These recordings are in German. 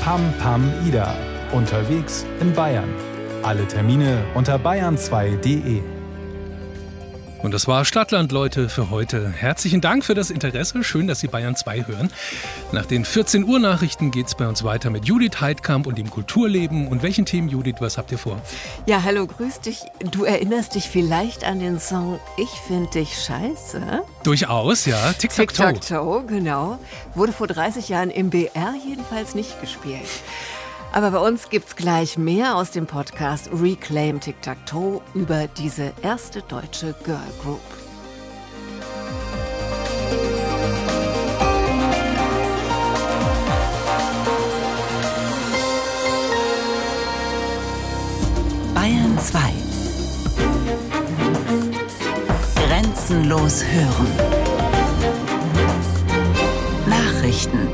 Pam Pam Ida. Unterwegs in Bayern. Alle Termine unter bayern2.de. Und das war Stadtland, Leute, für heute. Herzlichen Dank für das Interesse. Schön, dass Sie Bayern 2 hören. Nach den 14 Uhr Nachrichten geht es bei uns weiter mit Judith Heidkamp und dem Kulturleben. Und welchen Themen, Judith, was habt ihr vor? Ja, hallo, grüß dich. Du erinnerst dich vielleicht an den Song Ich find dich scheiße? Durchaus, ja. Tic-Tac-Toe. Tic-Tac-Toe, genau. Wurde vor 30 Jahren im BR jedenfalls nicht gespielt. Aber bei uns gibt's gleich mehr aus dem Podcast Reclaim Tic-Tac-Toe über diese erste deutsche Girl Group. Bayern 2. Grenzenlos hören. Nachrichten.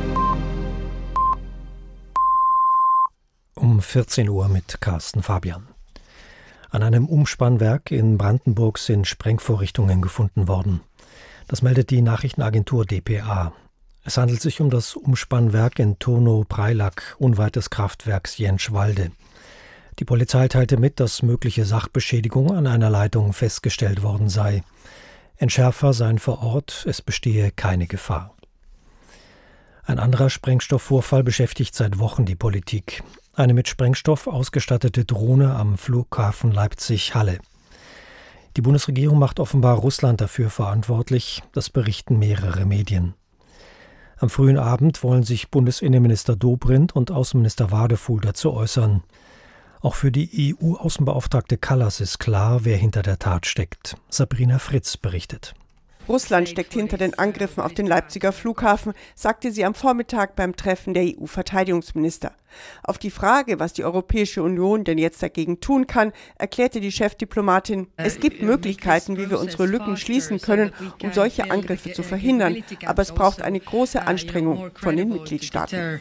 Um 14 Uhr mit Carsten Fabian. An einem Umspannwerk in Brandenburg sind Sprengvorrichtungen gefunden worden. Das meldet die Nachrichtenagentur dpa. Es handelt sich um das Umspannwerk in Turnow-Preilack, unweit des Kraftwerks Jentschwalde. Die Polizei teilte mit, dass mögliche Sachbeschädigung an einer Leitung festgestellt worden sei. Entschärfer seien vor Ort, es bestehe keine Gefahr. Ein anderer Sprengstoffvorfall beschäftigt seit Wochen die Politik. Eine mit Sprengstoff ausgestattete Drohne am Flughafen Leipzig-Halle. Die Bundesregierung macht offenbar Russland dafür verantwortlich, das berichten mehrere Medien. Am frühen Abend wollen sich Bundesinnenminister Dobrindt und Außenminister Wadefuhl dazu äußern. Auch für die EU-Außenbeauftragte Kallas ist klar, wer hinter der Tat steckt. Sabrina Fritz berichtet. Russland steckt hinter den Angriffen auf den Leipziger Flughafen, sagte sie am Vormittag beim Treffen der EU-Verteidigungsminister. Auf die Frage, was die Europäische Union denn jetzt dagegen tun kann, erklärte die Chefdiplomatin, es gibt Möglichkeiten, wie wir unsere Lücken schließen können, um solche Angriffe zu verhindern, aber es braucht eine große Anstrengung von den Mitgliedstaaten.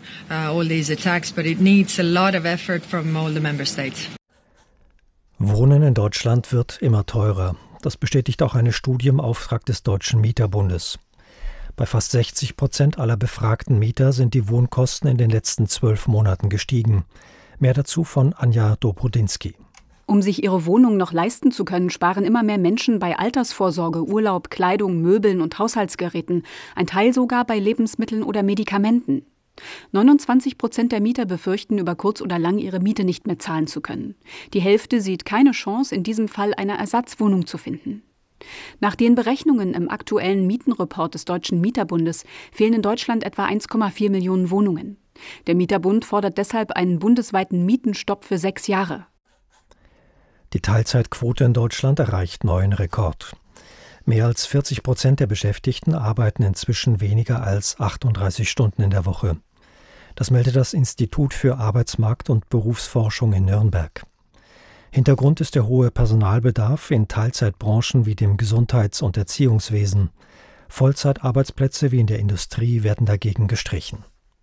Wohnen in Deutschland wird immer teurer. Das bestätigt auch eine Studie im Auftrag des Deutschen Mieterbundes. Bei fast 60% aller befragten Mieter sind die Wohnkosten in den letzten 12 Monaten gestiegen. Mehr dazu von Anja Dobrodinsky. Um sich ihre Wohnung noch leisten zu können, sparen immer mehr Menschen bei Altersvorsorge, Urlaub, Kleidung, Möbeln und Haushaltsgeräten, ein Teil sogar bei Lebensmitteln oder Medikamenten. 29% der Mieter befürchten, über kurz oder lang ihre Miete nicht mehr zahlen zu können. Die Hälfte sieht keine Chance, in diesem Fall eine Ersatzwohnung zu finden. Nach den Berechnungen im aktuellen Mietenreport des Deutschen Mieterbundes fehlen in Deutschland etwa 1,4 Millionen Wohnungen. Der Mieterbund fordert deshalb einen bundesweiten Mietenstopp für 6 Jahre. Die Teilzeitquote in Deutschland erreicht neuen Rekord. Mehr als 40% der Beschäftigten arbeiten inzwischen weniger als 38 Stunden in der Woche. Das meldet das Institut für Arbeitsmarkt- und Berufsforschung in Nürnberg. Hintergrund ist der hohe Personalbedarf in Teilzeitbranchen wie dem Gesundheits- und Erziehungswesen. Vollzeitarbeitsplätze wie in der Industrie werden dagegen gestrichen.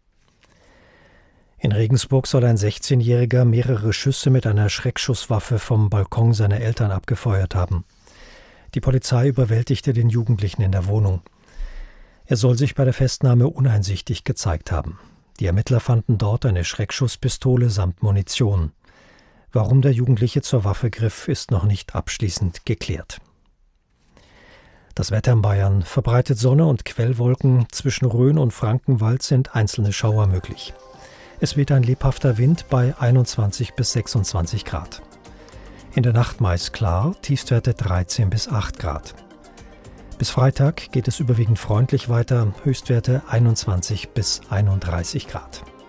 In Regensburg soll ein 16-Jähriger mehrere Schüsse mit einer Schreckschusswaffe vom Balkon seiner Eltern abgefeuert haben. Die Polizei überwältigte den Jugendlichen in der Wohnung. Er soll sich bei der Festnahme uneinsichtig gezeigt haben. Die Ermittler fanden dort eine Schreckschusspistole samt Munition. Warum der Jugendliche zur Waffe griff, ist noch nicht abschließend geklärt. Das Wetter in Bayern: verbreitet Sonne und Quellwolken. Zwischen Rhön und Frankenwald sind einzelne Schauer möglich. Es weht ein lebhafter Wind bei 21 bis 26 Grad. In der Nacht meist klar, Tiefstwerte 13 bis 8 Grad. Bis Freitag geht es überwiegend freundlich weiter, Höchstwerte 21 bis 31 Grad.